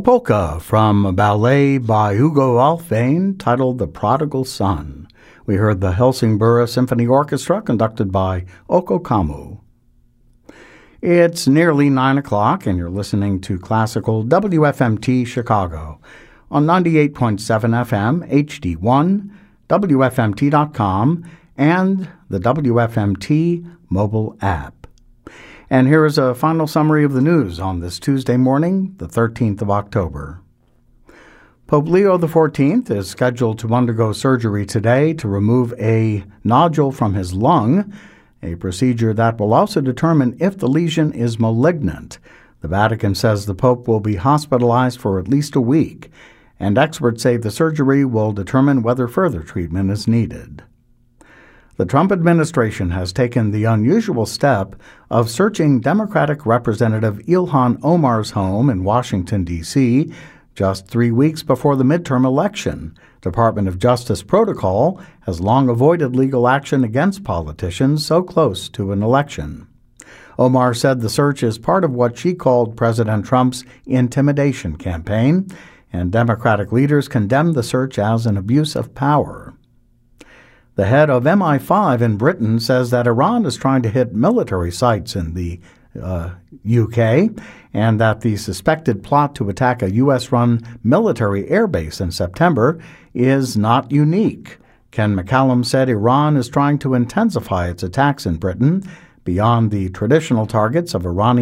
polka from a ballet by Hugo Alfvén titled The Prodigal Son. We heard the Helsingborg Symphony Orchestra conducted by Oko Kamu. It's nearly 9 o'clock and you're listening to Classical WFMT Chicago on 98.7 FM, HD1, WFMT.com, and the WFMT mobile app. And here is a final summary of the news on this Tuesday morning, the 13th of October. Pope Leo XIV is scheduled to undergo surgery today to remove a nodule from his lung, a procedure that will also determine if the lesion is malignant. The Vatican says the Pope will be hospitalized for at least a week, and experts say the surgery will determine whether further treatment is needed. The Trump administration has taken the unusual step of searching Democratic Representative Ilhan Omar's home in Washington, D.C., just 3 weeks before the midterm election. Department of Justice protocol has long avoided legal action against politicians so close to an election. Omar said the search is part of what she called President Trump's intimidation campaign, and Democratic leaders condemned the search as an abuse of power. The head of MI5 in Britain says that Iran is trying to hit military sites in the UK, and that the suspected plot to attack a U.S.-run military airbase in September is not unique. Ken McCallum said Iran is trying to intensify its attacks in Britain beyond the traditional targets of Iranian